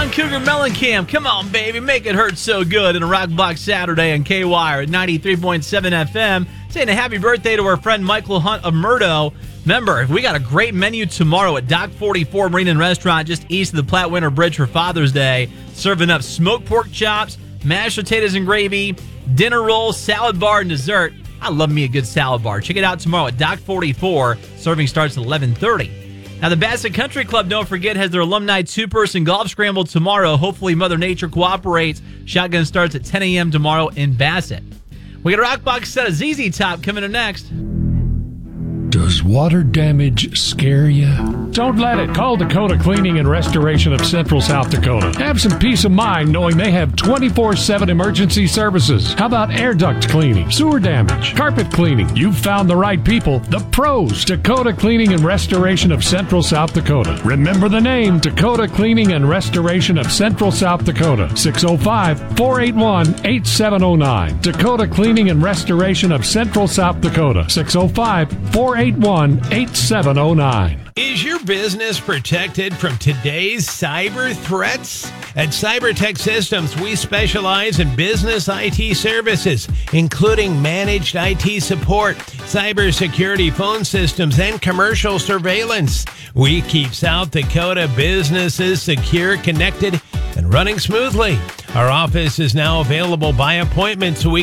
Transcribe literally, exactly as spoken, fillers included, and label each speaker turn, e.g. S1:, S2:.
S1: John Cougar Mellencamp. Come on, baby. Make it hurt so good in a Rock Block Saturday on K-Wire at ninety-three point seven F M. Saying a happy birthday to our friend Michael Hunt of Murdo. Remember, we got a great menu tomorrow at Dock forty-four Marine and Restaurant just east of the Platte Winter Bridge for Father's Day. Serving up smoked pork chops, mashed potatoes and gravy, dinner rolls, salad bar, and dessert. I love me a good salad bar. Check it out tomorrow at Dock forty-four. Serving starts at eleven thirty. Now, the Bassett Country Club, don't forget, has their alumni two-person golf scramble tomorrow. Hopefully, Mother Nature cooperates. Shotgun starts at ten a.m. tomorrow in Bassett. We got a rock box set of Z Z Top coming up next.
S2: Does water damage scare you? Don't let it. Call Dakota Cleaning and Restoration of Central South Dakota. Have some peace of mind knowing they have twenty-four seven emergency services. How about air duct cleaning, sewer damage, carpet cleaning? You've found the right people, the pros. Dakota Cleaning and Restoration of Central South Dakota. Remember the name, Dakota Cleaning and Restoration of Central South Dakota. six oh five, four eight one, eight seven oh nine. Dakota Cleaning and Restoration of Central South Dakota. six oh five, four eight one, eight seven oh nine.
S3: Is your business protected from today's cyber threats? At CyberTech Systems, we specialize in business I T services, including managed I T support, cybersecurity phone systems, and commercial surveillance. We keep South Dakota businesses secure, connected, and running smoothly. Our office is now available by appointment, so we